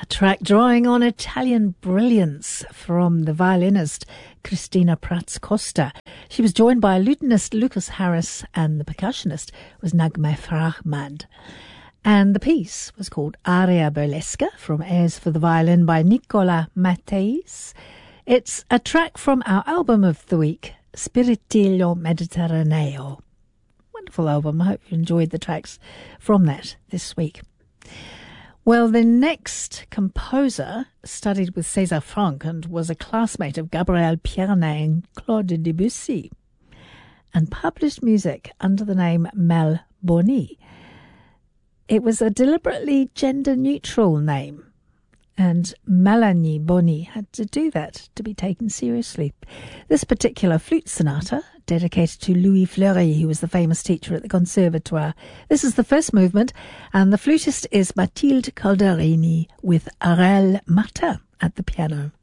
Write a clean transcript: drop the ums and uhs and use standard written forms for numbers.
A track drawing on Italian brilliance from the violinist Cristina Prats Costa. She was joined by lutenist Lucas Harris, and the percussionist was Nagme Frahmad. And the piece was called Aria Burlesca from Airs for the Violin by Nicola Matteis. It's a track from our album of the week, Spiritillo Mediterraneo. Wonderful album. I hope you enjoyed the tracks from that this week. Well, the next composer studied with César Franck and was a classmate of Gabriel Piernet and Claude Debussy, and published music under the name Mel Boni. It was a deliberately gender-neutral name, and Mélanie Boni had to do that to be taken seriously. This particular flute sonata, dedicated to Louis Fleury, who was the famous teacher at the Conservatoire. This is the first movement, and the flutist is Mathilde Calderini with Arel Martin at the piano.